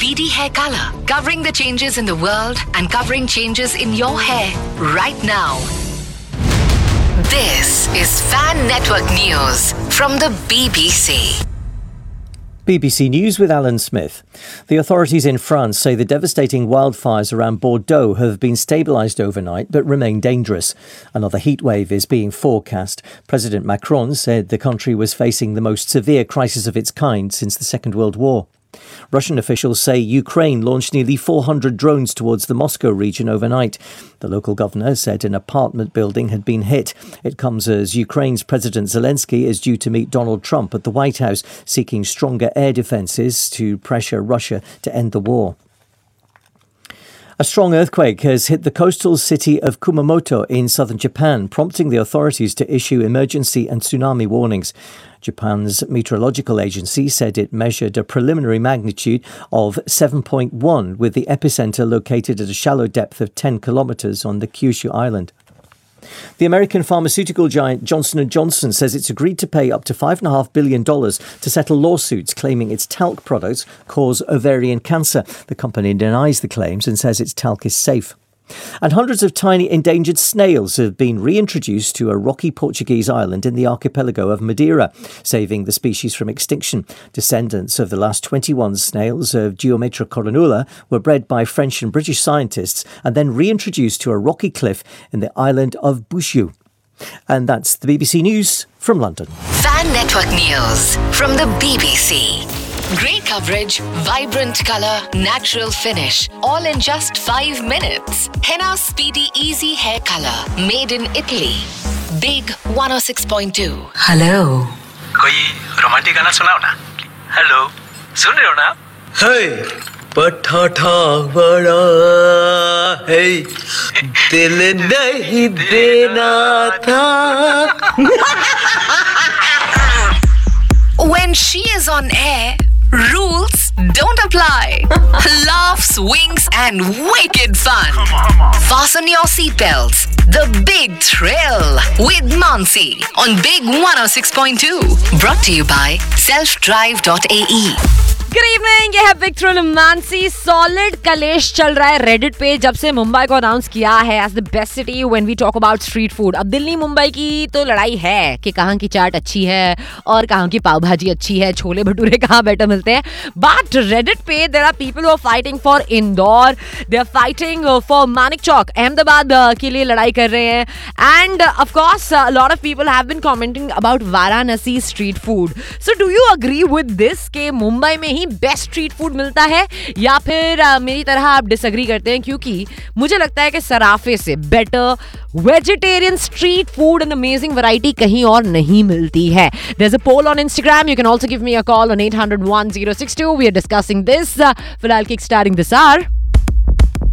Speedy Hair Color, covering the changes in the world and covering changes in your hair right now. This is Fan Network News from the BBC. BBC News with Alan Smith. The authorities in France say the devastating wildfires around Bordeaux have been stabilised overnight but remain dangerous. Another heatwave is being forecast. President Macron said the country was facing the most severe crisis of its kind since the Second World War. Russian officials say Ukraine launched nearly 400 drones towards the Moscow region overnight. The local governor said an apartment building had been hit. It comes as Ukraine's President Zelensky is due to meet Donald Trump at the White House, seeking stronger air defences to pressure Russia to end the war. A strong earthquake has hit the coastal city of Kumamoto in southern Japan, prompting the authorities to issue emergency and tsunami warnings. Japan's meteorological agency said it measured a preliminary magnitude of 7.1, with the epicenter located at a shallow depth of 10 kilometres on the Kyushu island. The American pharmaceutical giant Johnson & Johnson says it's agreed to pay up to $5.5 billion to settle lawsuits claiming its talc products cause ovarian cancer. The company denies the claims and says its talc is safe. And hundreds of tiny endangered snails have been reintroduced to a rocky Portuguese island in the archipelago of Madeira, saving the species from extinction. Descendants of the last 21 snails of Geometra coronula were bred by French and British scientists and then reintroduced to a rocky cliff in the island of Bushu. And that's the BBC News from London. Fan Network News from the BBC. Great coverage, vibrant colour, natural finish, all in just 5 minutes. Henna Speedy Easy Hair Color, made in Italy. Big 106.2. Hello. कोई romantic गाना सुनाओ ना. Hello, सुन रहे हो ना? हे पठाठा बड़ा है दिल नहीं देना था. When she is on air, rules don't apply. Laughs, winks, and wicked fun. Fasten your seatbelts. The Big Thrill with Mansi on Big 106.2. Brought to you by selfdrive.ae. Good evening, ये है बिग थ्रिल मानसी. सॉलिड कलेश चल रहा है Reddit पे जब से मुंबई को अनाउंस किया है as the best city when we talk about street food. अब दिल्ली मुंबई की तो लड़ाई है कि कहाँ की चाट अच्छी है और कहाँ की पाव भाजी अच्छी है, छोले भटूरे कहाँ बेटर मिलते हैं. बट रेडिट पे there are people who are fighting for Indore, they are fighting for Manik चौक, अहमदाबाद के लिए लड़ाई कर रहे हैं. End of course lot of people have been commenting about Varanasi street food. So do you agree with this के मुंबई में best street food मिलता है या फिर मेरी तरह आप डिसएग्री करते हैं? क्योंकि मुझे लगता है कि सराफे से better vegetarian street food and amazing variety कहीं और नहीं मिलती है. There is a pole on Instagram. You can also give me a call on 800-1062. We are discussing this. फिलहाल किक स्टार्टिंग दिस आवर